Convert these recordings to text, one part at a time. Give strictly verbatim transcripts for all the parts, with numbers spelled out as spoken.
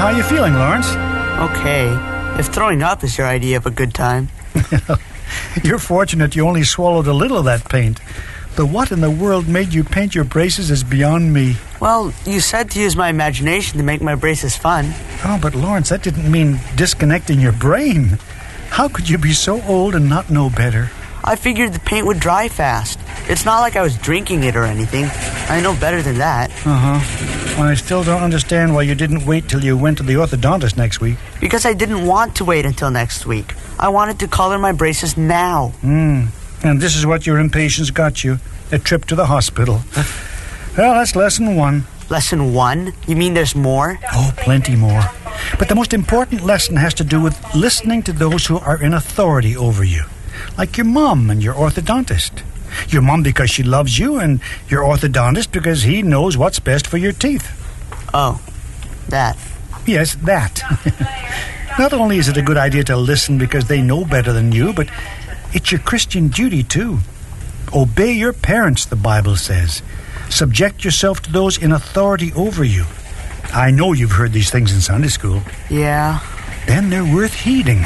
how are you feeling, Lawrence? Okay. If throwing up is your idea of a good time. You're fortunate you only swallowed a little of that paint. But what in the world made you paint your braces is beyond me. Well, you said to use my imagination to make my braces fun. Oh, but Lawrence, that didn't mean disconnecting your brain. How could you be so old and not know better? I figured the paint would dry fast. It's not like I was drinking it or anything. I know better than that. Uh-huh. Well, I still don't understand why you didn't wait till you went to the orthodontist next week. Because I didn't want to wait until next week. I wanted to color my braces now. Hmm. And this is what your impatience got you. A trip to the hospital. Well, that's lesson one. Lesson one? You mean there's more? Oh, plenty more. But the most important lesson has to do with listening to those who are in authority over you. Like your mom and your orthodontist. Your mom because she loves you, and your orthodontist because he knows what's best for your teeth. Oh, that. Yes, that. Not only is it a good idea to listen because they know better than you, but it's your Christian duty, too. Obey your parents, the Bible says. Subject yourself to those in authority over you. I know you've heard these things in Sunday school. Yeah. Then they're worth heeding.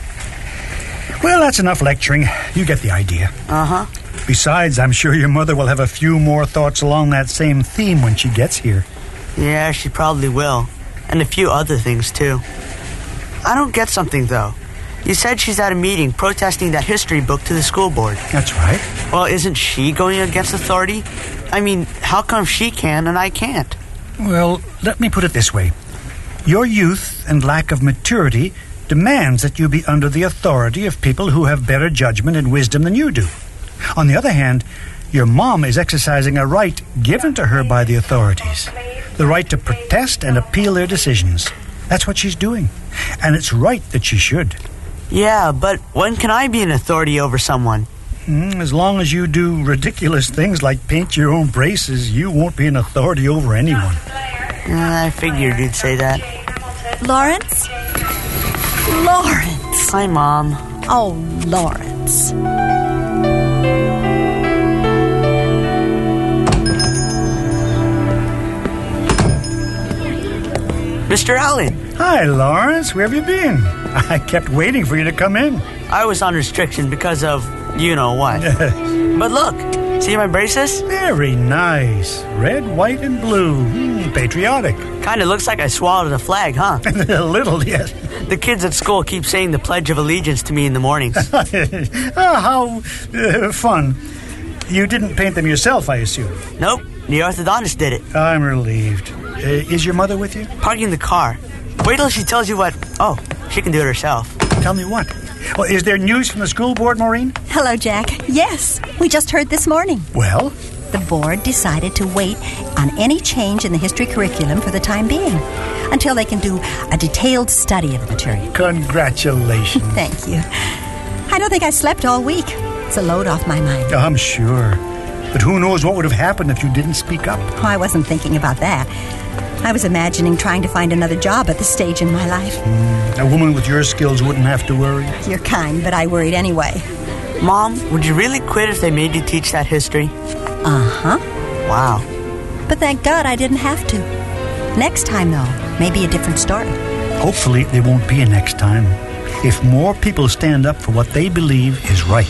Well, that's enough lecturing. You get the idea. Uh-huh. Besides, I'm sure your mother will have a few more thoughts along that same theme when she gets here. Yeah, she probably will. And a few other things, too. I don't get something, though. You said she's at a meeting protesting that history book to the school board. That's right. Well, isn't she going against authority? I mean, how come she can and I can't? Well, let me put it this way. Your youth and lack of maturity demands that you be under the authority of people who have better judgment and wisdom than you do. On the other hand, your mom is exercising a right given to her by the authorities. The right to protest and appeal their decisions. That's what she's doing. And it's right that she should. Yeah, but when can I be an authority over someone? Mm, as long as you do ridiculous things like paint your own braces, you won't be an authority over anyone. Uh, I figured you'd say that. Lawrence? Lawrence! Hi, Mom. Oh, Lawrence. Mister Allen. Hi, Lawrence. Where have you been? I kept waiting for you to come in. I was on restriction because of you know what. But look, see my braces? Very nice. Red, white, and blue. Mm, patriotic. Kind of looks like I swallowed a flag, huh? A little, yes. The kids at school keep saying the Pledge of Allegiance to me in the mornings. Oh, how uh, fun. You didn't paint them yourself, I assume? Nope. The orthodontist did it. I'm relieved. Uh, is your mother with you? Parking the car. Wait till she tells you what... Oh, she can do it herself. Tell me what? Well, is there news from the school board, Maureen? Hello, Jack. Yes, we just heard this morning. Well? The board decided to wait on any change in the history curriculum for the time being, until they can do a detailed study of the material. Congratulations. Thank you. I don't think I slept all week. It's a load off my mind. I'm sure. But who knows what would have happened if you didn't speak up? Oh, I wasn't thinking about that. I was imagining trying to find another job at this stage in my life. Mm, a woman with your skills wouldn't have to worry. You're kind, but I worried anyway. Mom, would you really quit if they made you teach that history? Uh-huh. Wow. But thank God I didn't have to. Next time, though, maybe a different story. Hopefully there won't be a next time. If more people stand up for what they believe is right.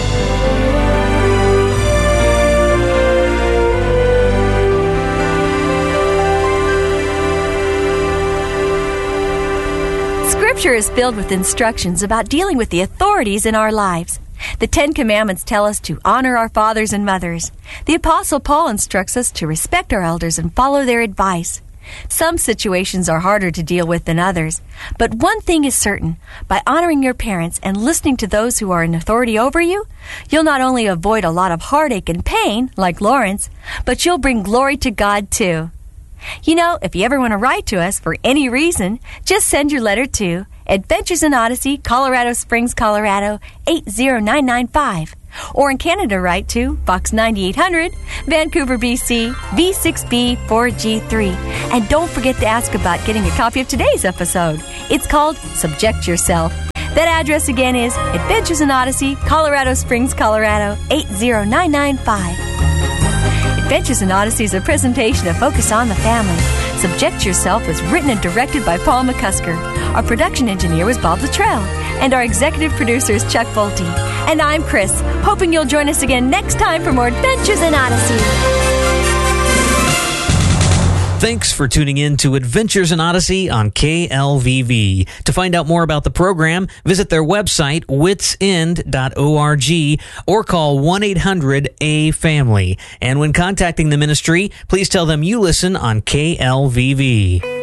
Scripture is filled with instructions about dealing with the authorities in our lives. The Ten Commandments tell us to honor our fathers and mothers. The Apostle Paul instructs us to respect our elders and follow their advice. Some situations are harder to deal with than others, but one thing is certain. By honoring your parents and listening to those who are in authority over you, you'll not only avoid a lot of heartache and pain, like Lawrence, but you'll bring glory to God, too. You know, if you ever want to write to us for any reason, just send your letter to Adventures in Odyssey, Colorado Springs, Colorado, eight zero nine nine five. Or in Canada, write to Box ninety-eight hundred, Vancouver, B C, V six B four G three. And don't forget to ask about getting a copy of today's episode. It's called Subject Yourself. That address again is Adventures in Odyssey, Colorado Springs, Colorado, eight zero nine nine five. Adventures in Odyssey is a presentation of Focus on the Family. Subject Yourself was written and directed by Paul McCusker. Our production engineer was Bob Luttrell. And our executive producer is Chuck Bolte. And I'm Chris, hoping you'll join us again next time for more Adventures in Odyssey. Thanks for tuning in to Adventures in Odyssey on K L V V. To find out more about the program, visit their website, wits end dot org, or call one eight hundred A family. And when contacting the ministry, please tell them you listen on K L V V.